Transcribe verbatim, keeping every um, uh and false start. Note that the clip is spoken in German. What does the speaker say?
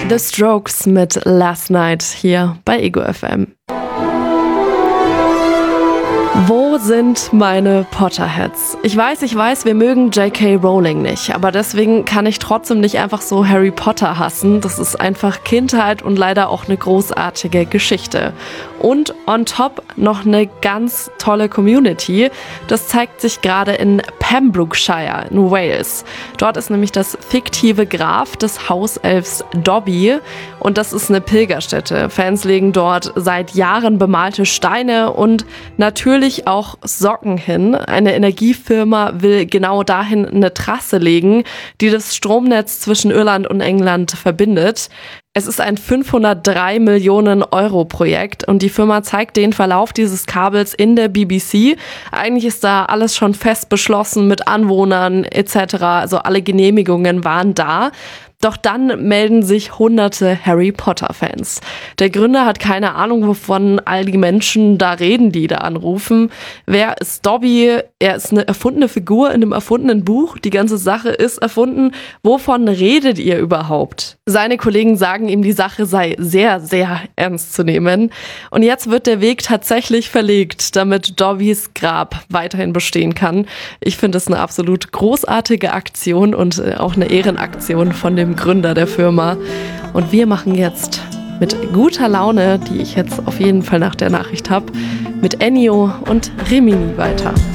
The Strokes mit Last Night hier bei Ego F M. Wo sind meine Potterheads? Ich weiß, ich weiß, wir mögen J K. Rowling nicht, aber deswegen kann ich trotzdem nicht einfach so Harry Potter hassen. Das ist einfach Kindheit und leider auch eine großartige Geschichte. Und on top noch eine ganz tolle Community. Das zeigt sich gerade in Pembrokeshire in Wales. Dort ist nämlich das fiktive Grab des Hauselfs Dobby und das ist eine Pilgerstätte. Fans legen dort seit Jahren bemalte Steine und natürlich auch Socken hin. Eine Energiefirma will genau dahin eine Trasse legen, die das Stromnetz zwischen Irland und England verbindet. Es ist ein fünfhundertdrei Millionen Euro Projekt und die Firma zeigt den Verlauf dieses Kabels in der B B C. Eigentlich ist da alles schon fest beschlossen mit Anwohnern et cetera. Also alle Genehmigungen waren da. Doch dann melden sich hunderte Harry Potter-Fans. Der Gründer hat keine Ahnung, wovon all die Menschen da reden, die da anrufen. Wer ist Dobby? Er ist eine erfundene Figur in einem erfundenen Buch. Die ganze Sache ist erfunden. Wovon redet ihr überhaupt? Seine Kollegen sagen ihm, die Sache sei sehr, sehr ernst zu nehmen. Und jetzt wird der Weg tatsächlich verlegt, damit Dobbys Grab weiterhin bestehen kann. Ich finde es eine absolut großartige Aktion und auch eine Ehrenaktion von dem Gründer der Firma. Und wir machen jetzt mit guter Laune, die ich jetzt auf jeden Fall nach der Nachricht habe, mit Ennio und Rimini weiter.